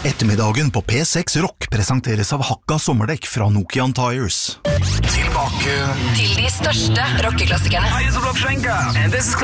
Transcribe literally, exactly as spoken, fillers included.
Ettermiddagen på P seks Rock presenteres av Hakka sommerdekk fra Nokian Tires. Tilbake til de største rockeklassikerne. Hi, it's Rob Schenker, and this is